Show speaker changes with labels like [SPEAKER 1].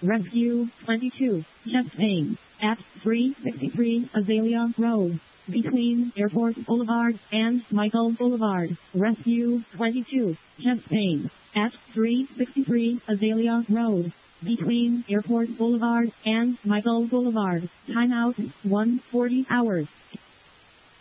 [SPEAKER 1] Rescue 22, chest pain, at 363 Azalea Road, between Airport Boulevard and Michael Boulevard. Rescue 22, chest pain, at 363 Azalea Road, between Airport Boulevard and Michael Boulevard. Timeout 1:40 hours.